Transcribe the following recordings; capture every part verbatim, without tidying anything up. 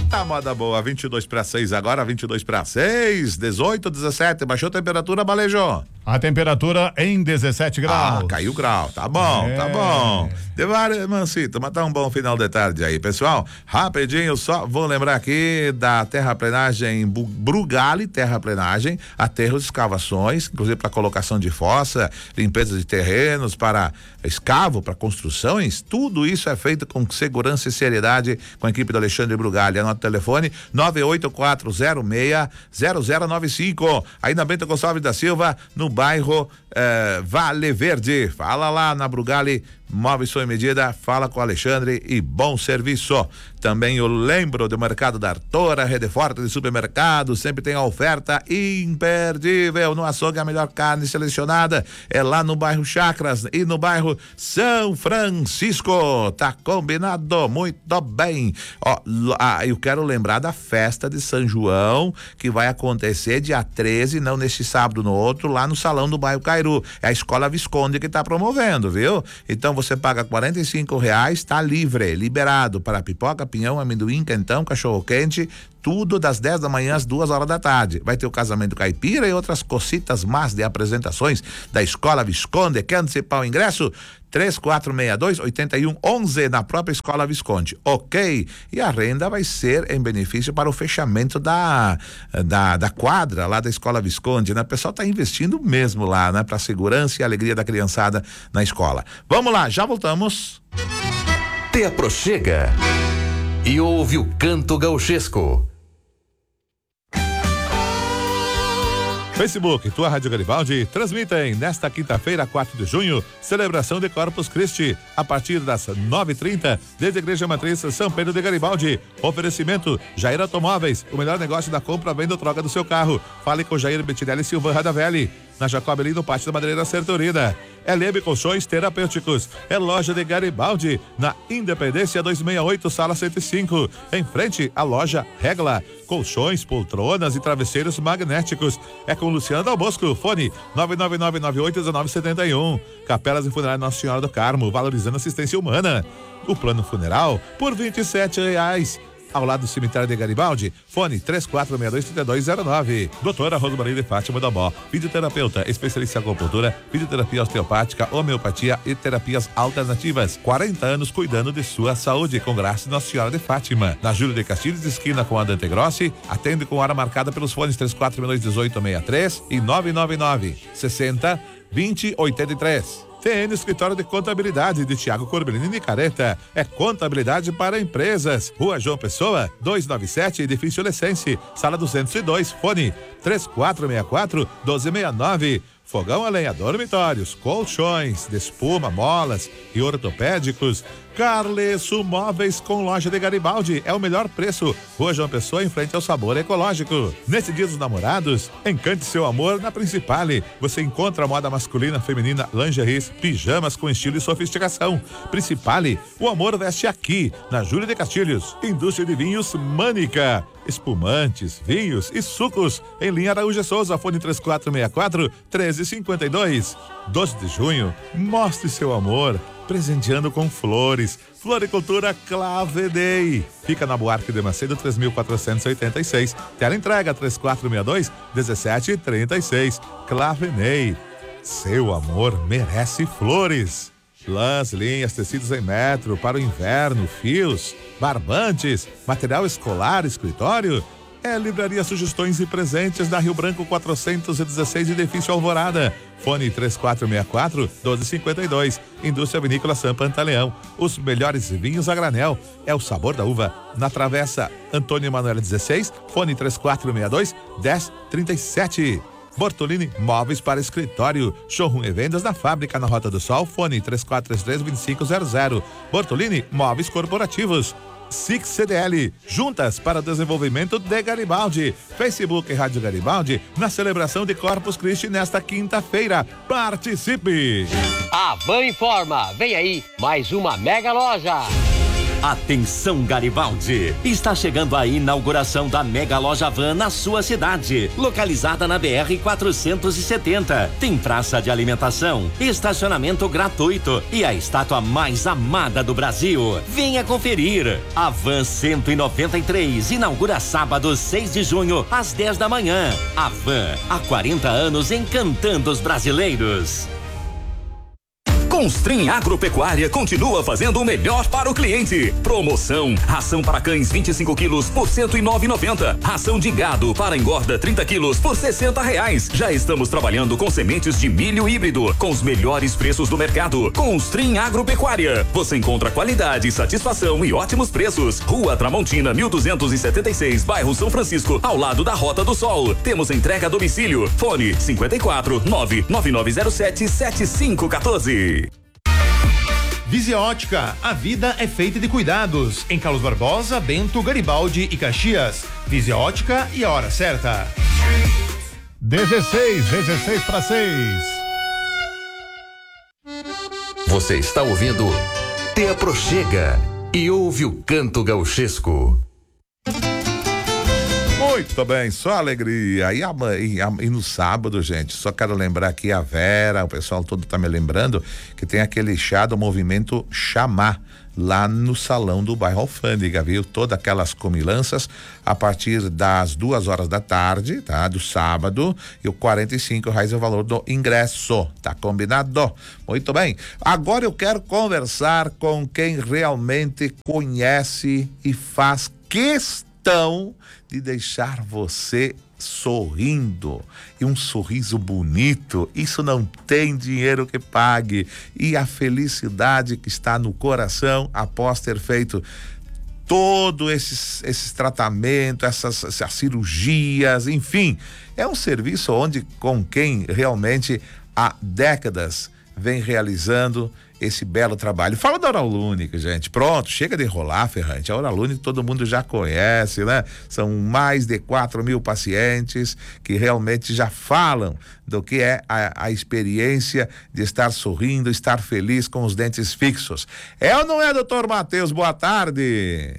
Eita, moda boa, vinte e dois para seis agora, vinte e dois para seis, dezoito, dezessete, baixou a temperatura, Balejou? A temperatura em dezessete graus. Ah, caiu o grau, tá bom, é. tá bom. Devagar, Mancito, mas tá um bom final de tarde aí, pessoal. Rapidinho, só vou lembrar aqui da terraplenagem Brugali, terraplenagem, aterros, escavações, inclusive para colocação de fossa, limpeza de terrenos, para escavo, para construções, tudo isso é feito com segurança e seriedade com a equipe do Alexandre Brugali. Anota o telefone nove oito quatro zero seis zero zero nove cinco, aí na Bento Gonçalves da Silva, no bairro eh, Vale Verde. Fala lá na Brugali Móveis sob medida, fala com o Alexandre e bom serviço. Também eu lembro do Mercado da Artora, rede forte de supermercado, sempre tem a oferta imperdível no açougue, a melhor carne selecionada é lá no bairro Chacras e no bairro São Francisco. Tá combinado? Muito bem. Ó, ah, eu quero lembrar da festa de São João que vai acontecer dia treze, não neste sábado, no outro, lá no salão do bairro Cairu. É a Escola Visconde que tá promovendo, viu? Então você paga quarenta e cinco reais, tá livre, liberado para pipoca, pinhão, amendoim, quentão, cachorro quente, tudo das dez da manhã às duas horas da tarde. Vai ter o casamento caipira e outras cocitas más de apresentações da Escola Visconde. Quer antecipar o ingresso? três quatro seis dois, oito um um um na própria Escola Visconde, ok? E a renda vai ser em benefício para o fechamento da da, da quadra lá da Escola Visconde, né? O pessoal tá investindo mesmo lá, né? Para segurança e alegria da criançada na escola. Vamos lá, já voltamos. Te aproxega e ouve o canto gauchesco. Facebook, tua Rádio Garibaldi, transmitem nesta quinta-feira, quatro de junho, celebração de Corpus Christi, a partir das nove e trinta, desde a Igreja Matriz São Pedro de Garibaldi. Oferecimento, Jair Automóveis, o melhor negócio da compra, venda ou troca do seu carro. Fale com Jair Bettinelli Silvan Radavelli. Na Jacob ali no Pátio da Madeireira Sertorina. É Lebe Colchões Terapêuticos. É loja de Garibaldi, na Independência duzentos e sessenta e oito, sala cento e cinco. Em frente à loja Regla. Colchões, poltronas e travesseiros magnéticos. É com Luciano Dal Bosco. Fone nove nove nove nove oito um nove sete um. Capelas e Funerária Nossa Senhora do Carmo, valorizando assistência humana. O plano funeral por vinte e sete reais. Ao lado do cemitério de Garibaldi, fone três quatro seis dois, três dois zero nove. Doutora Rosmaria de Fátima Damó, fisioterapeuta, especialista em acupuntura, fisioterapia osteopática, homeopatia e terapias alternativas. quarenta anos cuidando de sua saúde, com graça Nossa Senhora de Fátima. Na Júlio de Castilhos, esquina com a Dante Grossi, atende com hora marcada pelos fones três quatro seis dois, um oito seis três e nove nove nove, sessenta, vinte, oitenta e três. T N Escritório de Contabilidade de Tiago Corbellini de Careta. É contabilidade para empresas. Rua João Pessoa, duzentos e noventa e sete, Edifício Lessense, sala duzentos e dois, fone três quatro seis quatro, um dois seis nove. Fogão a lenha, dormitórios, colchões, de espuma, molas e ortopédicos. Carlesso Móveis com loja de Garibaldi. É o melhor preço. Rua João Pessoa, em frente ao Sabor Ecológico. Nesse dia dos namorados, encante seu amor na Principale. Você encontra moda masculina, feminina, lingeries, pijamas com estilo e sofisticação. Principale, o amor veste aqui, na Júlio de Castilhos. Indústria de Vinhos Mânica. Espumantes, vinhos e sucos em linha Araújo Souza, fone três quatro seis quatro, um três cinco dois. doze de junho, mostre seu amor, presenteando com flores. Floricultura Clave Day. Fica na Buarque de Macedo, três mil quatrocentos e oitenta e seis. Tela entrega três quatro seis dois, um sete três seis. Clave Day. Seu amor merece flores. Lãs, linhas, tecidos em metro para o inverno, fios, barbantes, material escolar, escritório. É Livraria Sugestões e Presentes da Rio Branco quatrocentos e dezesseis, Edifício Alvorada. Fone três quatro seis quatro, um dois cinco dois. Indústria Vinícola São Pantaleão. Os melhores vinhos a granel. É o sabor da uva. Na Travessa Antônio Emanuel dezesseis. Fone três quatro seis dois, um zero três sete. Bortolini Móveis para Escritório. Showroom e vendas na fábrica na Rota do Sol. Fone três quatro três três, dois cinco zero zero. Bortolini Móveis Corporativos. Six C D L, juntas para o desenvolvimento de Garibaldi. Facebook Rádio Garibaldi, na celebração de Corpus Christi nesta quinta-feira. Participe! A Van informa, vem aí mais uma mega loja. Atenção Garibaldi, está chegando a inauguração da Mega Loja Van na sua cidade, localizada na B R quatrocentos e setenta. Tem praça de alimentação, estacionamento gratuito e a estátua mais amada do Brasil. Venha conferir. A Van cento e noventa e três inaugura sábado seis de junho às dez da manhã. A Van, há quarenta anos encantando os brasileiros. Constrim Agropecuária continua fazendo o melhor para o cliente. Promoção: ração para cães vinte e cinco quilos por cento e nove reais e noventa centavos. Ração de gado para engorda trinta quilos por sessenta reais. Já estamos trabalhando com sementes de milho híbrido com os melhores preços do mercado. Constrim Agropecuária. Você encontra qualidade, satisfação e ótimos preços. Rua Tramontina, mil duzentos e setenta e seis, bairro São Francisco, ao lado da Rota do Sol. Temos entrega a domicílio. Fone cinquenta e quatro, nove nove nove zero sete, sete cinco um quatro. Visia Ótica, a vida é feita de cuidados. Em Carlos Barbosa, Bento, Garibaldi e Caxias. Visia Ótica e a hora certa. dezesseis, dezesseis para seis. Você está ouvindo Te Aproxega e ouve o canto gauchesco. Muito bem, só alegria. E, a, e, a, e no sábado, gente, só quero lembrar aqui a Vera, o pessoal todo tá me lembrando que tem aquele chá do movimento Chamar lá no salão do bairro Alfândega, viu? Todas aquelas comilanças a partir das duas horas da tarde, tá? Do sábado, e o quarenta e cinco reais é o valor do ingresso, tá combinado? Muito bem. Agora eu quero conversar com quem realmente conhece e faz questão de deixar você sorrindo, e um sorriso bonito, isso não tem dinheiro que pague, e a felicidade que está no coração após ter feito todo esses esses tratamentos, essas, essas cirurgias, enfim, é um serviço onde com quem realmente há décadas vem realizando esse belo trabalho. Fala da Oralúnica, gente. Pronto, chega de enrolar, Ferrante. A Oralúnica todo mundo já conhece, né? São mais de quatro mil pacientes que realmente já falam do que é a, a experiência de estar sorrindo, estar feliz com os dentes fixos. É ou não é, doutor Matheus? Boa tarde.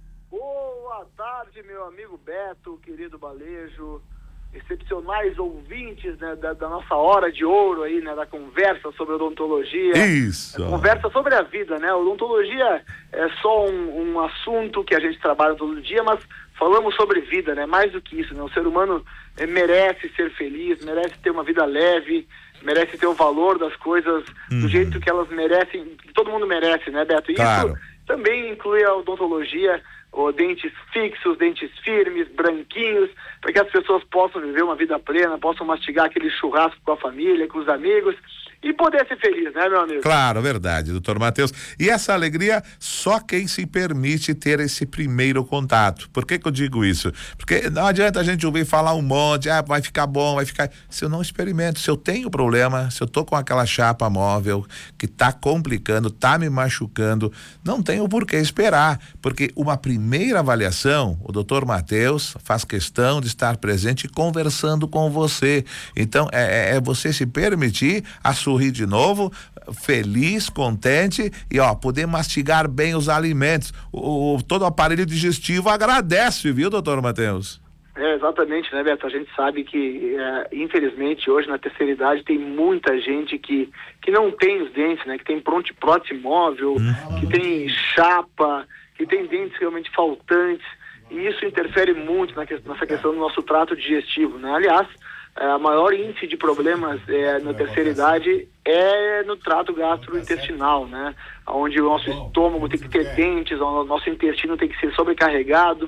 Boa tarde, meu amigo Beto, querido Balejo, excepcionais ouvintes, né, da, da nossa hora de ouro aí, né, da conversa sobre odontologia. Isso. Conversa sobre a vida, né? Odontologia é só um, um assunto que a gente trabalha todo dia, mas falamos sobre vida, né? Mais do que isso, né? O ser humano é, merece ser feliz, merece ter uma vida leve, merece ter o valor das coisas hum. do jeito que elas merecem, que todo mundo merece, né, Beto? E claro. Isso também inclui a odontologia, ou dentes fixos, dentes firmes, branquinhos, para que as pessoas possam viver uma vida plena, possam mastigar aquele churrasco com a família, com os amigos e poder ser feliz, né, meu amigo? Claro, verdade, doutor Matheus. E essa alegria, só quem se permite ter esse primeiro contato. Por que que eu digo isso? Porque não adianta a gente ouvir falar um monte, ah, vai ficar bom, vai ficar... Se eu não experimento, se eu tenho problema, se eu tô com aquela chapa móvel que tá complicando, tá me machucando, não tenho por que esperar, porque uma primeira avaliação, o doutor Matheus faz questão de estar presente e conversando com você. Então, é, é, é você se permitir a sorrir de novo, feliz, contente e ó, poder mastigar bem os alimentos. O, o, todo o aparelho digestivo agradece, viu, doutor Matheus? É, exatamente, né, Beto? A gente sabe que, é, infelizmente, hoje na terceira idade tem muita gente que, que não tem os dentes, né? Que tem pronto, prótese móvel, hum. que tem chapa, que tem dentes realmente faltantes, e isso interfere muito na que, nessa questão do nosso trato digestivo, né? Aliás, a maior índice de problemas é, na terceira idade é no trato gastrointestinal, né? Onde o nosso estômago tem que ter dentes, o nosso intestino tem que ser sobrecarregado,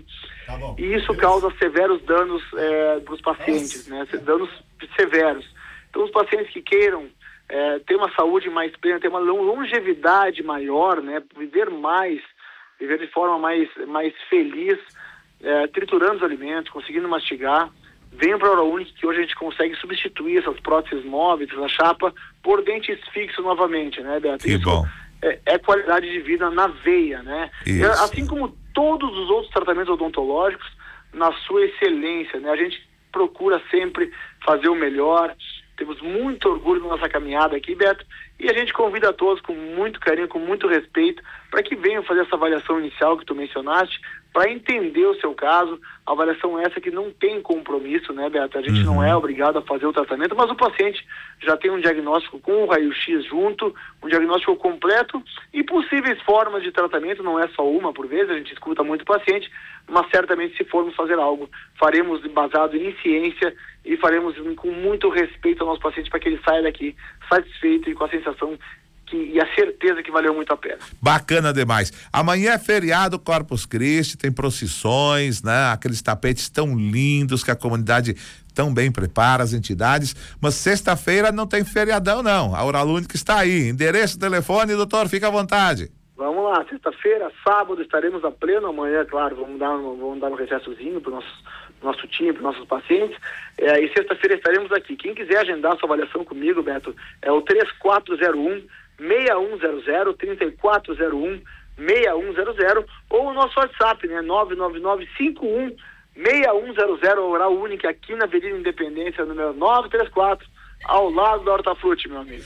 e isso causa severos danos é, para os pacientes, né? Danos severos. Então, os pacientes que queiram é, ter uma saúde mais plena, ter uma longevidade maior, né? Viver mais, viver de forma mais, mais feliz, é, triturando os alimentos, conseguindo mastigar, venham para a Oralúnica, que hoje a gente consegue substituir essas próteses móveis, essa chapa, por dentes fixos novamente, né, Beto? Que Isso bom. É, é qualidade de vida na veia, né? Isso. Assim como todos os outros tratamentos odontológicos, na sua excelência, né? A gente procura sempre fazer o melhor, temos muito orgulho na nossa caminhada aqui, Beto, e a gente convida a todos com muito carinho, com muito respeito, para que venham fazer essa avaliação inicial que tu mencionaste, para entender o seu caso, avaliação essa que não tem compromisso, né, Beto? A gente uhum. não é obrigado a fazer o tratamento, mas o paciente já tem um diagnóstico com o raio-x junto, um diagnóstico completo e possíveis formas de tratamento, não é só uma por vez, a gente escuta muito o paciente, mas certamente se formos fazer algo, faremos baseado em ciência e faremos com muito respeito ao nosso paciente para que ele saia daqui satisfeito e com a sensação que, e a certeza que valeu muito a pena. Bacana demais. Amanhã é feriado Corpus Christi, tem procissões, né? Aqueles tapetes tão lindos que a comunidade tão bem prepara, as entidades, mas sexta-feira não tem feriadão não, a Uralúnica está aí, endereço, telefone, doutor, fica à vontade. Vamos lá, sexta-feira, sábado estaremos a pleno, amanhã, claro, vamos dar, vamos dar um recessozinho para o nosso, nosso time, para os nossos pacientes, é, e sexta-feira estaremos aqui. Quem quiser agendar sua avaliação comigo, Beto, é o três quatro zero um, seis um zero zero, três quatro zero um, seis um zero zero, ou o nosso WhatsApp, né, nove nove nove cinco um seis um zero zero, Oral Única, aqui na Avenida Independência, número novecentos e trinta e quatro, ao lado da Hortafruti, meu amigo.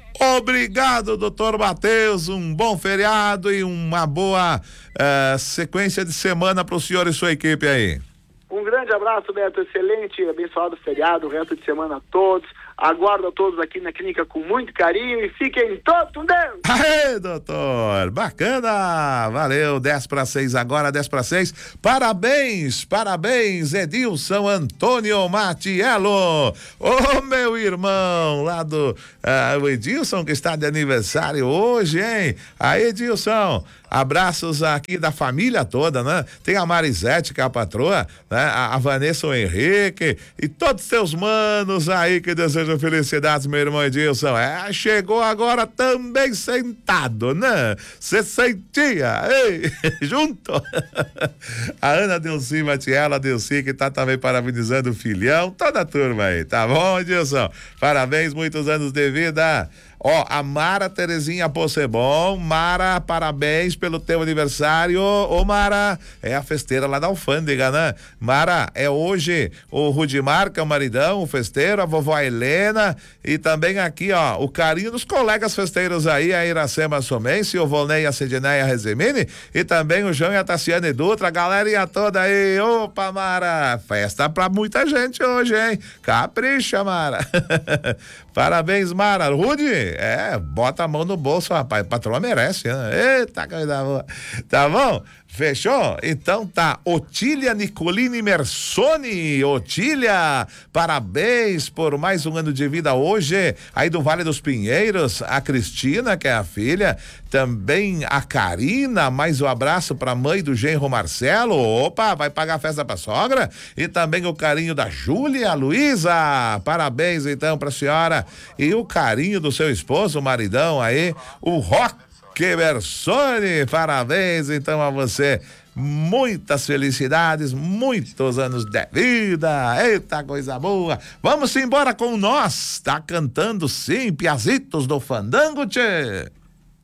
Obrigado, doutor Matheus, um bom feriado e uma boa uh, sequência de semana para o senhor e sua equipe aí. Um grande abraço, Beto, excelente, abençoado feriado, resto de semana a todos, aguardo a todos aqui na clínica com muito carinho e fiquem todos com Deus! Aê, doutor, bacana, valeu, dez para seis agora, dez para seis, parabéns, parabéns, Edilson Antônio Matiello, ô oh, meu irmão, lá do, uh, o Edilson que está de aniversário hoje, hein? Aí, Edilson, abraços aqui da família toda, né? Tem a Marisete, que é a patroa, né? A, a Vanessa, o Henrique e todos os seus manos aí que desejam felicidades, meu irmão Edilson. É, chegou agora também sentado, né? Você sentia, ei, junto. A Ana Delci Matiello, a Delci, que tá também parabenizando o filhão, toda a turma aí, tá bom, Edilson? Parabéns, muitos anos de vida. Ó, a Mara Terezinha Possebon, Mara, parabéns pelo teu aniversário. Ô, Mara, é a festeira lá da Alfândega, né? Mara, é hoje o Rudimar, que é o maridão, o festeiro, a vovó Helena e também aqui, ó, o carinho dos colegas festeiros aí, a Iracema Somense, o Volney, a Sidneia Rezemini e também o João e a Tassiane Dutra, a galerinha toda aí. Opa, Mara, festa pra muita gente hoje, hein? Capricha, Mara. Parabéns, Mara. Rude, é, bota a mão no bolso, rapaz, a patroa merece, né? Eita, coisa boa. Tá bom? Fechou? Então tá, Otília Nicolini Mersoni, Otília, parabéns por mais um ano de vida hoje, aí do Vale dos Pinheiros, a Cristina, que é a filha, também a Karina, mais um abraço pra mãe do genro Marcelo, opa, vai pagar a festa pra sogra, e também o carinho da Júlia Luísa, parabéns então pra senhora, e o carinho do seu esposo, o maridão aí, o Rock Bersoni, parabéns então a você, muitas felicidades, muitos anos de vida, eita coisa boa, vamos embora com nós, tá cantando sim, Piazitos do Fandango, tchê.